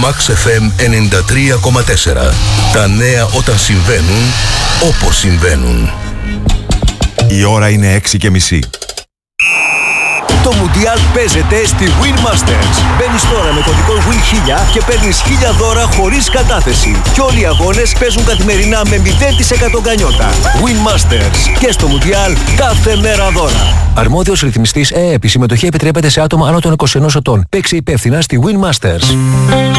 Max FM 93,4. Τα νέα όταν συμβαίνουν, όπως συμβαίνουν. Η ώρα είναι 6:30. Το Μουντιάλ παίζεται στη Win Masters. Μπαίνεις τώρα με κωδικό WIN1000 και παίρνεις 1000 δώρα χωρίς κατάθεση. Και όλοι οι αγώνες παίζουν καθημερινά με 0% γκανιότα. Win Masters. Και στο Μουντιάλ κάθε μέρα δώρα. Αρμόδιος ρυθμιστής ΕΕΠ. Η συμμετοχή επιτρέπεται σε άτομα άνω των 21 ετών. Παίξε υπεύθυνα στη Win Masters.